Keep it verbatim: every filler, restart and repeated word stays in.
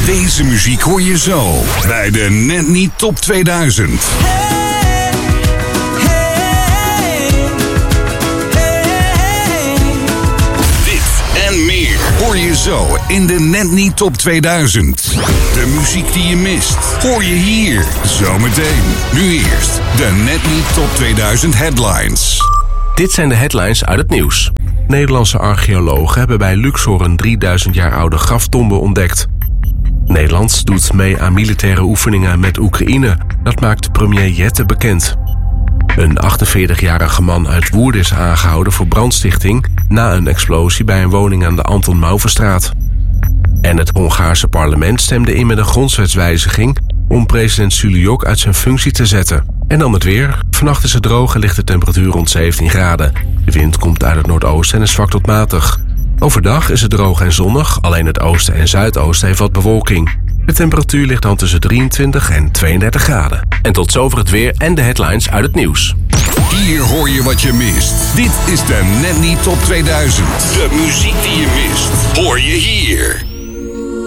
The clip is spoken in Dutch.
Deze muziek hoor je zo bij de Net Niet Top tweeduizend. Hey, hey, hey. Dit en meer hoor je zo in de Net Niet Top tweeduizend. De muziek die je mist hoor je hier zometeen. Nu eerst de Net Niet Top tweeduizend headlines. Dit zijn de headlines uit het nieuws. Nederlandse archeologen hebben bij Luxor een drieduizend jaar oude graftombe ontdekt. Nederland doet mee aan militaire oefeningen met Oekraïne. Dat maakt premier Jette bekend. Een achtenveertigjarige man uit Woerden is aangehouden voor brandstichting na een explosie bij een woning aan de Anton Mauverstraat. En het Hongaarse parlement stemde in met een grondwetswijziging om president Suliok uit zijn functie te zetten. En dan het weer. Vannacht is het droog en ligt de temperatuur rond zeventien graden. De wind komt uit het noordoosten en is zwak tot matig. Overdag is het droog en zonnig, alleen het oosten en zuidoosten heeft wat bewolking. De temperatuur ligt dan tussen drieëntwintig en tweeëndertig graden. En tot zover het weer en de headlines uit het nieuws. Hier hoor je wat je mist. Dit is de Net Niet Top tweeduizend. De muziek die je mist hoor je hier.